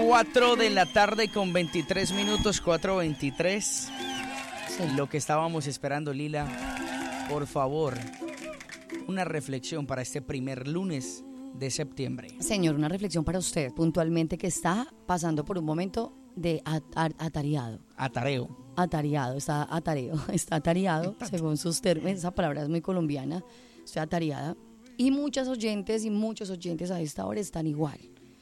4 de la tarde con 23 minutos, 4:23. Sí. Lo que estábamos esperando, Lila. Por favor, una reflexión para este primer lunes de septiembre. Señor, una reflexión para usted, puntualmente, que está pasando por un momento de atareado. Atareo. Está atareado, según sus términos. Esa palabra es muy colombiana. Estoy atareada. Y muchas oyentes y muchos oyentes a esta hora están igual.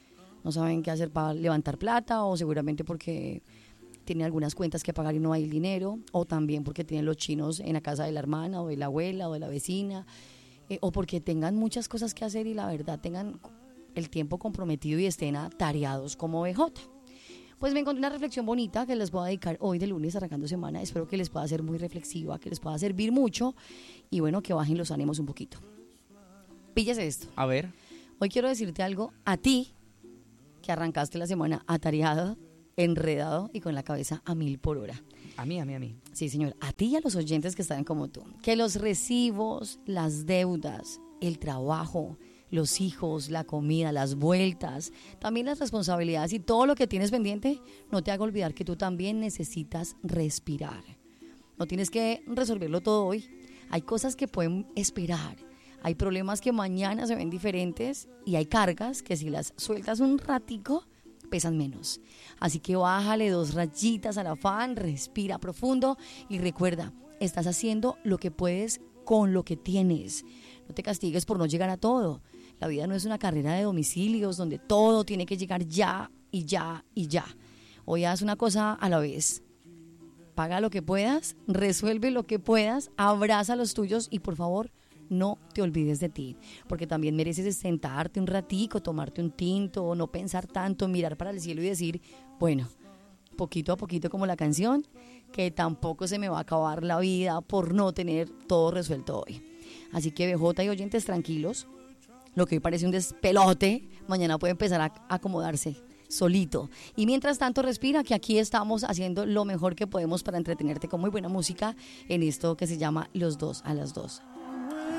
No saben qué hacer para levantar plata, o seguramente porque tienen algunas cuentas que pagar y no hay el dinero, o también porque tienen los chinos en la casa de la hermana o de la abuela o de la vecina, o porque tengan muchas cosas que hacer y la verdad tengan el tiempo comprometido y estén atareados como BJ. Pues me encontré una reflexión bonita que les voy a dedicar hoy de lunes arrancando semana. Espero que les pueda ser muy reflexiva, que les pueda servir mucho y bueno, que bajen los ánimos un poquito. Píllese esto. A ver. Hoy quiero decirte algo a ti que arrancaste la semana atareado, enredado y con la cabeza a 1000 por hora. A mí. Sí, señor, a ti y a los oyentes que están como tú. Que los recibos, las deudas, el trabajo, los hijos, la comida, las vueltas, también las responsabilidades y todo lo que tienes pendiente, no te haga olvidar que tú también necesitas respirar. No tienes que resolverlo todo hoy. Hay cosas que pueden esperar. Hay problemas que mañana se ven diferentes y hay cargas que si las sueltas un ratico, pesan menos. Así que bájale 2 rayitas al afán, respira profundo y recuerda, estás haciendo lo que puedes con lo que tienes. No te castigues por no llegar a todo. La vida no es una carrera de domicilios donde todo tiene que llegar ya y ya y ya. Hoy haz una cosa a la vez. Paga lo que puedas, resuelve lo que puedas, abraza a los tuyos y por favor, no te olvides de ti, porque también mereces sentarte un ratico, tomarte un tinto, no pensar tanto, mirar para el cielo y decir, bueno, poquito a poquito como la canción, que tampoco se me va a acabar la vida por no tener todo resuelto hoy. Así que BJ y oyentes, tranquilos, lo que hoy parece un despelote, mañana puede empezar a acomodarse solito. Y mientras tanto respira, que aquí estamos haciendo lo mejor que podemos para entretenerte con muy buena música en esto que se llama Los Dos a las Dos.